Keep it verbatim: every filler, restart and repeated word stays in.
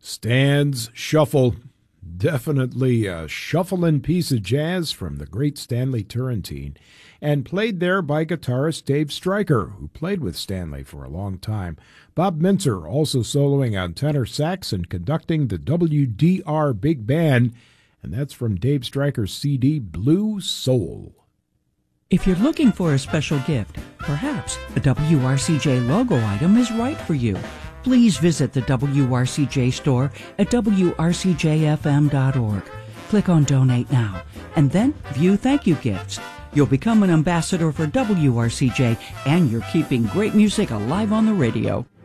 Stan's Shuffle. Definitely a shuffling piece of jazz from the great Stanley Turrentine, and played there by guitarist Dave Stryker, who played with Stanley for a long time. Bob Mintzer also soloing on tenor sax and conducting the W D R Big Band, and that's from Dave Stryker's C D Blue Soul. If you're looking for a special gift, perhaps a W R C J logo item is right for you. Please visit the W R C J store at W R C J F M dot org. Click on Donate Now, and then view thank you gifts. You'll become an ambassador for W R C J, and you're keeping great music alive on the radio.